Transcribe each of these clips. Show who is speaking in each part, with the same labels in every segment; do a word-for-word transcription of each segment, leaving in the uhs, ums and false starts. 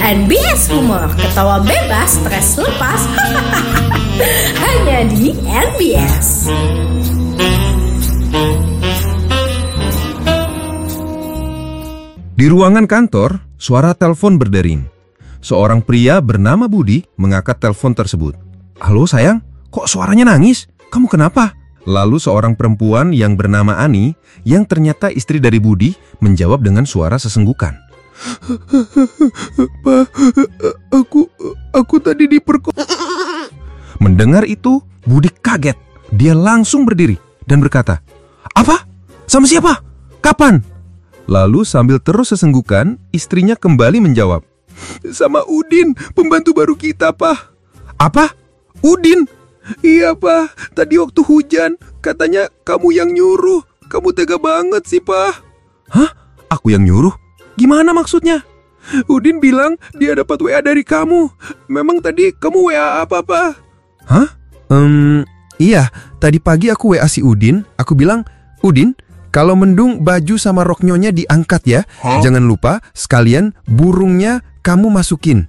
Speaker 1: N B S Humor, ketawa bebas, stres lepas. Hanya di N B S.
Speaker 2: Di ruangan kantor, suara telepon berdering. Seorang pria bernama Budi mengangkat telepon tersebut. "Halo sayang, kok suaranya nangis? Kamu kenapa?" Lalu seorang perempuan yang bernama Ani, yang ternyata istri dari Budi, menjawab dengan suara sesenggukan. "Pak, aku aku tadi diperkosa." Mendengar itu, Budi kaget. Dia langsung berdiri dan berkata, "Apa? Sama siapa? Kapan?" Lalu sambil terus sesenggukan, istrinya kembali menjawab, "Sama Udin, pembantu baru kita, Pak." "Apa? Udin?" "Iya, Pak. Tadi waktu hujan, katanya kamu yang nyuruh. Kamu tega banget sih, Pak." "Hah? Aku yang nyuruh? Gimana maksudnya?" "Udin bilang dia dapat W A dari kamu. Memang tadi kamu W A apa, Pak?" "Hah? Um, iya, tadi pagi aku W A si Udin. Aku bilang, 'Udin, kalau mendung baju sama rok nyonya diangkat ya. Huh? Jangan lupa sekalian burungnya kamu masukin.'"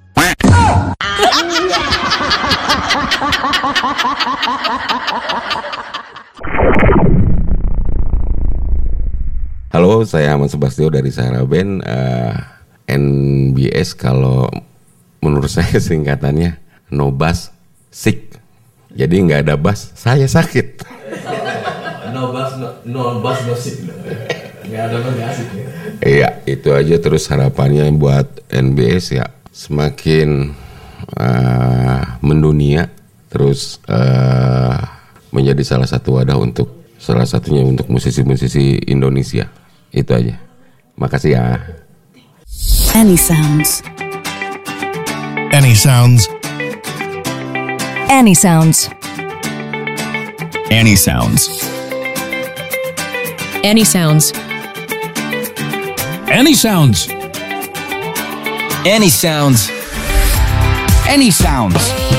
Speaker 3: Halo, saya Ahmad Subastio dari Sahara Band. uh, N B S kalau menurut saya singkatannya no bass, sick. Jadi nggak ada bass, saya sakit.
Speaker 4: No bass, no, no bass, no sick. Nggak ada bass, nggak asik ya.
Speaker 3: Iya, itu aja. Terus harapannya buat N B S ya semakin uh, mendunia, terus uh, menjadi salah satu wadah untuk salah satunya untuk musisi-musisi Indonesia. Itu aja. Makasih ya.
Speaker 5: Any sounds.
Speaker 6: Any sounds.
Speaker 5: Any sounds.
Speaker 6: Any sounds.
Speaker 7: Any sounds.
Speaker 6: Any sounds.
Speaker 8: Any sounds. Any sounds.